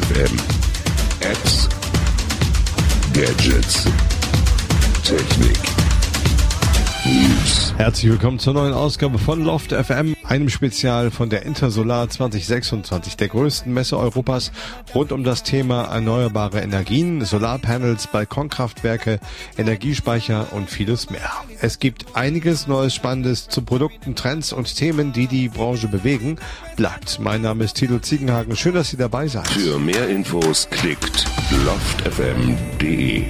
FM. Apps, Gadgets, Technik, News. Herzlich willkommen zur neuen Ausgabe von Loft FM, einem Spezial von der Intersolar 2026, der größten Messe Europas, rund um das Thema erneuerbare Energien, Solarpanels, Balkonkraftwerke, Energiespeicher und vieles mehr. Es gibt einiges Neues Spannendes zu Produkten, Trends und Themen, die die Branche bewegen. Bleibt. Mein Name ist Tilo Ziegenhagen. Schön, dass Sie dabei seid. Für mehr Infos klickt loftfm.de.